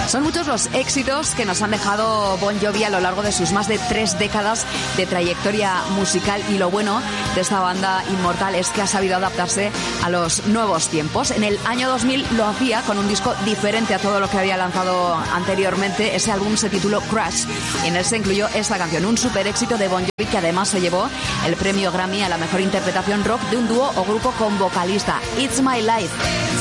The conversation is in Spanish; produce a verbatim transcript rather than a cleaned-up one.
Son muchos los éxitos que nos han dejado Bon Jovi a lo largo de sus más de tres décadas de trayectoria musical, y lo bueno de esta banda inmortal es que ha sabido adaptarse a los nuevos tiempos. En el año dos mil lo hacía con un disco diferente a todo lo que había lanzado anteriormente. Ese álbum se tituló Crash y en él se incluyó esta canción, un super éxito de Bon Jovi que además se llevó el premio Grammy a la mejor interpretación rock de un dúo o grupo con vocalista, It's My Life.